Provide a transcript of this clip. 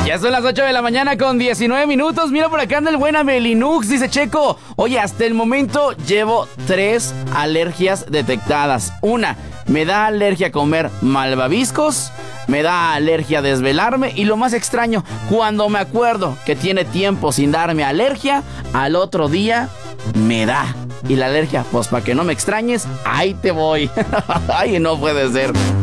Ya son las 8 de la mañana con 19 minutos. Mira, por acá anda el buen Abelinux. Dice Checo, oye, hasta el momento llevo 3 alergias detectadas. Una, me da alergia a comer malvaviscos. Me da alergia a desvelarme. Y lo más extraño, cuando me acuerdo que tiene tiempo sin darme alergia, al otro día me da. Y la alergia, pues para que no me extrañes, ahí te voy. Ay, no puede ser.